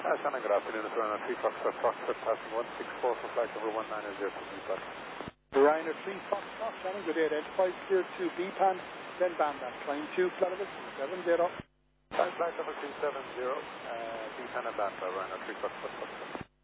Shannon, good afternoon. It's Ryanair 3 Foxtrot, passing 164 for flight number 190 to Newport. Ryanair 3 Foxtrot, Shannon, good day. Identify clear to BPAN, then Bandam. Climb 2, Clovis, 270. Flight number 270, BPAN and Bandam, Ryanair 3 Foxtrot.